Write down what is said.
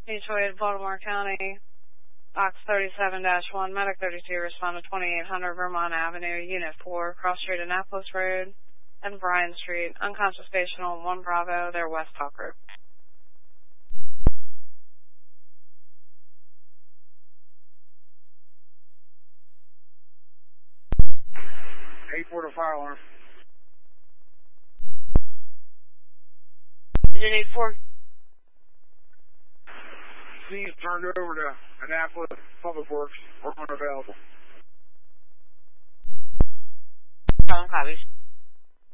Detroit, Baltimore County, Box 37-1, Medic 32, respond to 2800 Vermont Avenue, Unit 4, Cross Street, Annapolis Road, and Bryan Street. Unconscious patient on 1 Bravo, their West Talk Group. 8-4 to fire alarm. Unit 4. Scene's turned over to Annapolis Public Works. We're unavailable. Copies.